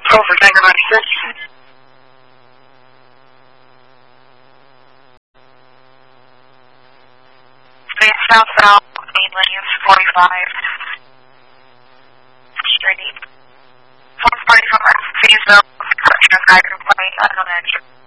Over Tango 96. Speed south-south, main lanes 45. Straight. 140 from FP zone, guidance plane, unknown engine.